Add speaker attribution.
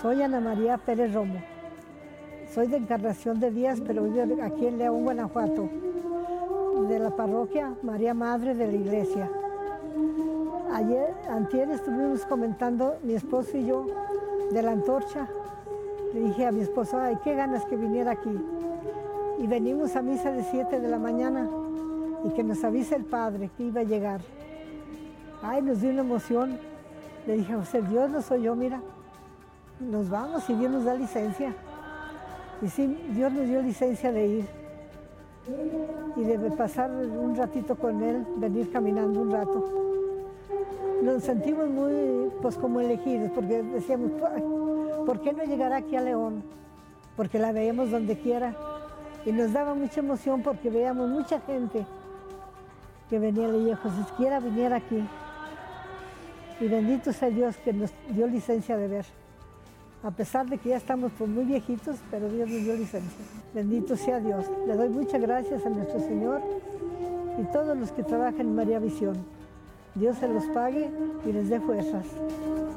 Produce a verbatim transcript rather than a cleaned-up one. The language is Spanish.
Speaker 1: Soy Ana María Pérez Romo. Soy de Encarnación de Díaz, pero vivo aquí en León, Guanajuato, de la parroquia María Madre de la Iglesia. Ayer, antier estuvimos comentando, mi esposo y yo, de la antorcha. Le dije a mi esposo, ay, qué ganas que viniera aquí. Y venimos a misa de siete de la mañana y que nos avise el Padre que iba a llegar. Ay, nos dio una emoción. Le dije, José, Dios no soy yo, mira. Nos vamos y Dios nos da licencia. Y sí, Dios nos dio licencia de ir y de pasar un ratito con Él, venir caminando un rato. Nos sentimos muy, pues como elegidos, porque decíamos, ¿por qué no llegar aquí a León? Porque la veíamos donde quiera. Y nos daba mucha emoción porque veíamos mucha gente que venía, le dije, José, quiera viniera aquí. Y bendito sea Dios que nos dio licencia de ver. A pesar de que ya estamos pues, muy viejitos, pero Dios nos dio licencia. Bendito sea Dios. Le doy muchas gracias a nuestro Señor y todos los que trabajan en María Visión. Dios se los pague y les dé fuerzas.